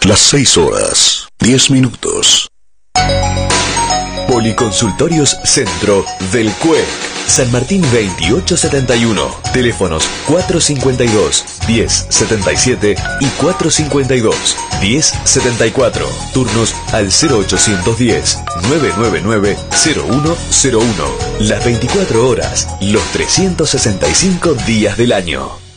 Las 6 horas, 10 minutos. Policonsultorios Centro del CUEC. San Martín 2871. Teléfonos 452-1077 y 452-1074. Turnos al 0810-999-0101. Las 24 horas, los 365 días del año.